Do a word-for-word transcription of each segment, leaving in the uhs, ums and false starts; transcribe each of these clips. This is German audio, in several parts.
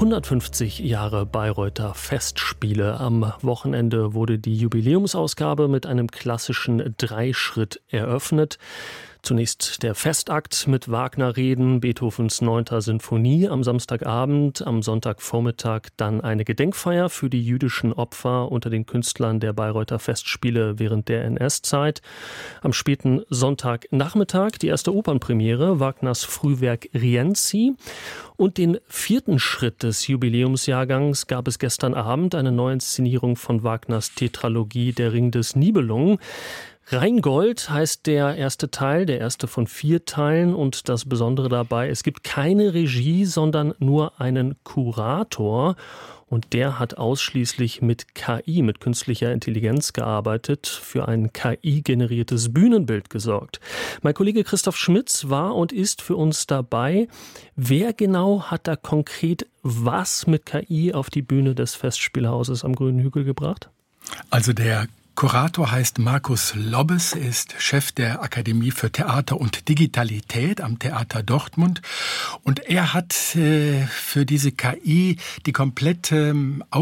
hundertfünfzig Jahre Bayreuther Festspiele. Am Wochenende wurde die Jubiläumsausgabe mit einem klassischen Dreischritt eröffnet. Zunächst der Festakt mit Wagner-Reden, Beethovens neunter Sinfonie am Samstagabend, am Sonntagvormittag dann eine Gedenkfeier für die jüdischen Opfer unter den Künstlern der Bayreuther Festspiele während der N S-Zeit. Am späten Sonntagnachmittag die erste Opernpremiere, Wagners Frühwerk Rienzi. Und den vierten Schritt des Jubiläumsjahrgangs gab es gestern Abend, eine Neuinszenierung von Wagners Tetralogie Der Ring des Nibelungen. Rheingold heißt der erste Teil, der erste von vier Teilen, und das Besondere dabei, es gibt keine Regie, sondern nur einen Kurator, und der hat ausschließlich mit K I, mit künstlicher Intelligenz gearbeitet, für ein K I-generiertes Bühnenbild gesorgt. Mein Kollege Christoph Schmitz war und ist für uns dabei. Wer genau hat da konkret was mit K I auf die Bühne des Festspielhauses am Grünen Hügel gebracht? Also der Kurator heißt Markus Lobbes, er ist Chef der Akademie für Theater und Digitalität am Theater Dortmund, und er hat äh, für diese K I die komplette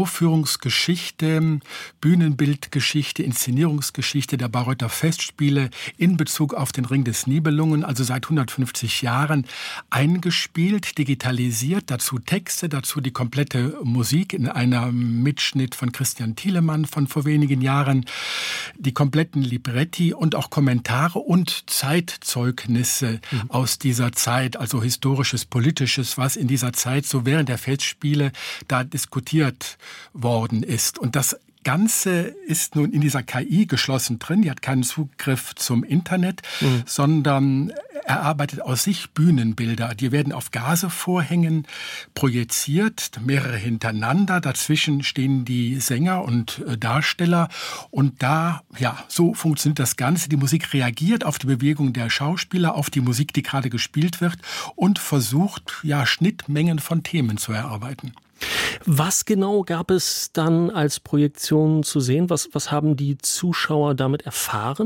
Aufführungsgeschichte, Bühnenbildgeschichte, Inszenierungsgeschichte der Bayreuther Festspiele in Bezug auf den Ring des Nibelungen, also seit hundertfünfzig Jahren, eingespielt, digitalisiert, dazu Texte, dazu die komplette Musik in einem Mitschnitt von Christian Thielemann von vor wenigen Jahren, die kompletten Libretti und auch Kommentare und Zeitzeugnisse mhm. aus dieser Zeit, also historisches, politisches, was in dieser Zeit so während der Festspiele da diskutiert worden ist. Und das Ganze ist nun in dieser K I geschlossen drin. Die hat keinen Zugriff zum Internet, mhm. sondern erarbeitet aus sich Bühnenbilder. Die werden auf Gasevorhängen projiziert, mehrere hintereinander. Dazwischen stehen die Sänger und Darsteller. Und da, ja, so funktioniert das Ganze. Die Musik reagiert auf die Bewegung der Schauspieler, auf die Musik, die gerade gespielt wird, und versucht, ja, Schnittmengen von Themen zu erarbeiten. Was genau gab es dann als Projektion zu sehen? Was, was haben die Zuschauer damit erfahren?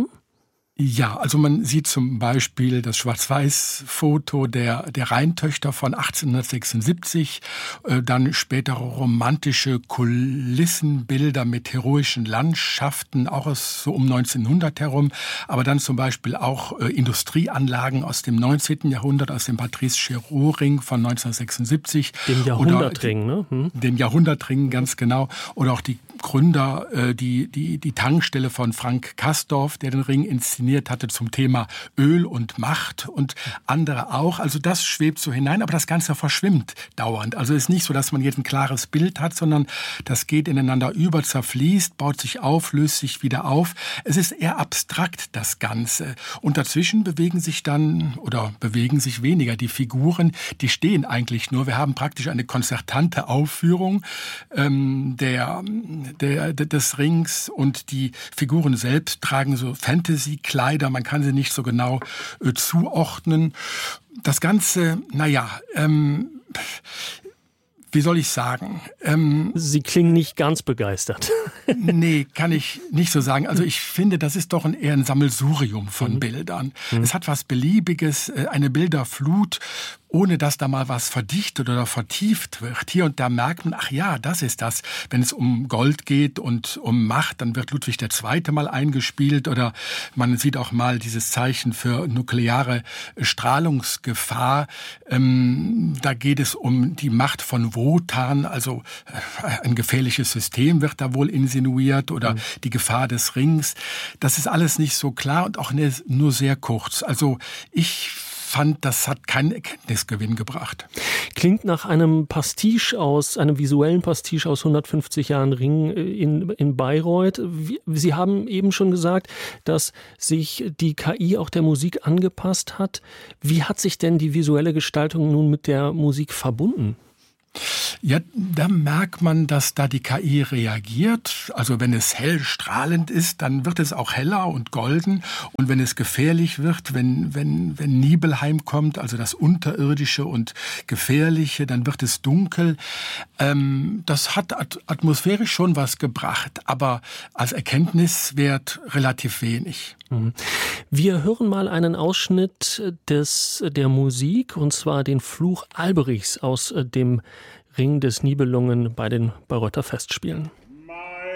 Ja, also man sieht zum Beispiel das Schwarz-Weiß-Foto der, der Rheintöchter von achtzehnhundertsechsundsiebzig, äh, dann spätere romantische Kulissenbilder mit heroischen Landschaften, auch aus so um neunzehnhundert herum, aber dann zum Beispiel auch äh, Industrieanlagen aus dem neunzehnten Jahrhundert, aus dem Patrice-Chéreau-Ring von neunzehnhundertsechsundsiebzig. Dem Jahrhundertring, oder, ne? Hm. Dem Jahrhundertring, ganz genau. Oder auch die Gründer, äh, die, die, die Tankstelle von Frank Kastorf, der den Ring inszeniert hatte zum Thema Öl und Macht, und andere auch. Also das schwebt so hinein, aber das Ganze verschwimmt dauernd. Also es ist nicht so, dass man jetzt ein klares Bild hat, sondern das geht ineinander über, zerfließt, baut sich auf, löst sich wieder auf. Es ist eher abstrakt, das Ganze. Und dazwischen bewegen sich dann, oder bewegen sich weniger die Figuren, die stehen eigentlich nur. Wir haben praktisch eine konzertante Aufführung ähm, der, der, des Rings, und die Figuren selbst tragen so Fantasy-Kleider. Man kann sie nicht so genau äh, zuordnen. Das Ganze, naja, ähm, wie soll ich sagen? Ähm, Sie klingen nicht ganz begeistert. Nee, kann ich nicht so sagen. Also ich finde, das ist doch ein, eher ein Sammelsurium von mhm. Bildern. Mhm. Es hat was Beliebiges, eine Bilderflut, ohne dass da mal was verdichtet oder vertieft wird. Hier und da merkt man, ach ja, das ist das. Wenn es um Gold geht und um Macht, dann wird Ludwig der Zweite mal eingespielt, oder man sieht auch mal dieses Zeichen für nukleare Strahlungsgefahr. Ähm, da geht es um die Macht von Wotan, also ein gefährliches System wird da wohl insinuiert, oder mhm. die Gefahr des Rings. Das ist alles nicht so klar und auch nur sehr kurz. Also ich fand, das hat keinen Erkenntnisgewinn gebracht. Klingt nach einem Pastiche aus, einem visuellen Pastiche aus hundertfünfzig Jahren Ring in, in Bayreuth. Sie haben eben schon gesagt, dass sich die K I auch der Musik angepasst hat. Wie hat sich denn die visuelle Gestaltung nun mit der Musik verbunden? Ja, da merkt man, dass da die K I reagiert. Also wenn es hell strahlend ist, dann wird es auch heller und golden. Und wenn es gefährlich wird, wenn, wenn, wenn Nibelheim kommt, also das Unterirdische und Gefährliche, dann wird es dunkel. Ähm, das hat at- atmosphärisch schon was gebracht, aber als Erkenntniswert relativ wenig. Wir hören mal einen Ausschnitt des, der Musik, und zwar den Fluch Alberichs aus dem Ring des Nibelungen bei den Bayreuther Festspielen.